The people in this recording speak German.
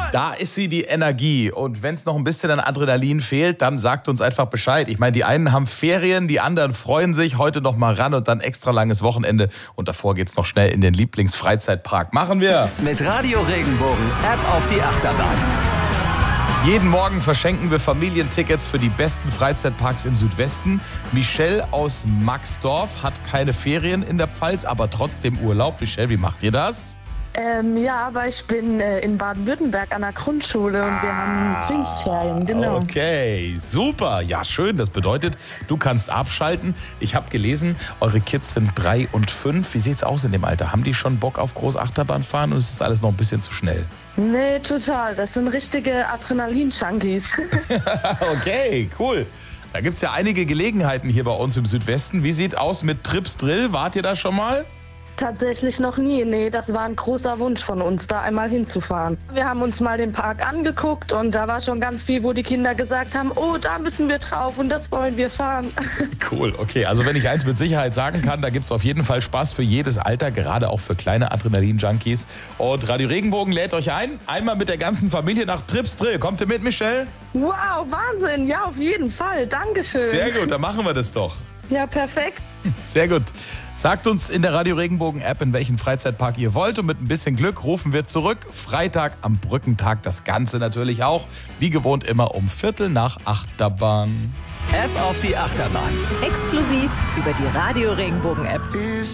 Da ist sie, die Energie. Und wenn es noch ein bisschen an Adrenalin fehlt, dann sagt uns einfach Bescheid. Ich meine, die einen haben Ferien, die anderen freuen sich. Heute noch mal ran und dann extra langes Wochenende. Und davor geht's noch schnell in den Lieblingsfreizeitpark. Machen wir! Mit Radio Regenbogen App auf die Achterbahn. Jeden Morgen verschenken wir Familientickets für die besten Freizeitparks im Südwesten. Michelle aus Maxdorf hat keine Ferien in der Pfalz, aber trotzdem Urlaub. Michelle, wie macht ihr das? Ja, aber ich bin in Baden-Württemberg an der Grundschule und wir haben Pfingstferien, genau. Okay, super. Ja, schön. Das bedeutet, du kannst abschalten. Ich habe gelesen, eure Kids sind 3 und 5. Wie sieht's aus in dem Alter? Haben die schon Bock auf Großachterbahn fahren oder ist das alles noch ein bisschen zu schnell? Nee, total. Das sind richtige Adrenalin-Junkies. Okay, cool. Da gibt's ja einige Gelegenheiten hier bei uns im Südwesten. Wie sieht aus mit Trips Drill? Wart ihr da schon mal? Tatsächlich noch nie. Nee, das war ein großer Wunsch von uns, da einmal hinzufahren. Wir haben uns mal den Park angeguckt und da war schon ganz viel, wo die Kinder gesagt haben, oh, da müssen wir drauf und das wollen wir fahren. Cool, okay. Also wenn ich eins mit Sicherheit sagen kann, da gibt's auf jeden Fall Spaß für jedes Alter, gerade auch für kleine Adrenalin-Junkies. Und Radio Regenbogen lädt euch ein, einmal mit der ganzen Familie nach Trips Drill. Kommt ihr mit, Michelle? Wow, Wahnsinn. Ja, auf jeden Fall. Dankeschön. Sehr gut, dann machen wir das doch. Ja, perfekt. Sehr gut. Sagt uns in der Radio Regenbogen App, in welchen Freizeitpark ihr wollt. Und mit ein bisschen Glück rufen wir zurück. Freitag am Brückentag das Ganze natürlich auch. Wie gewohnt immer um 7:45 Achterbahn. App auf die Achterbahn. Exklusiv über die Radio Regenbogen App.